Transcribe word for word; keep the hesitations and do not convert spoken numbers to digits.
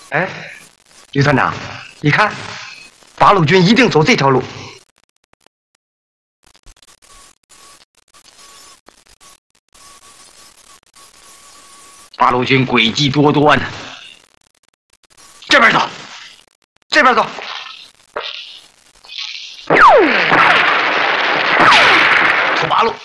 哎，李团长，你看，八路军一定走这条路。八路军诡计多端呢。这边走，这边走。